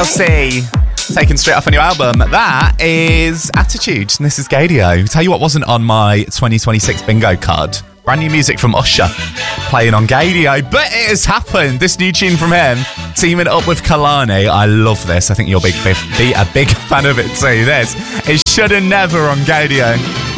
TLC, taken straight off a new album. That is Attitude, and this is Gaydio. Tell you what wasn't on my 2026 bingo card. Brand new music from Usher, playing on Gaydio, but it has happened. This new tune from him, teaming up with Kalani. I love this. I think you'll be a big fan of it too. This is Shoulda Never on Gaydio.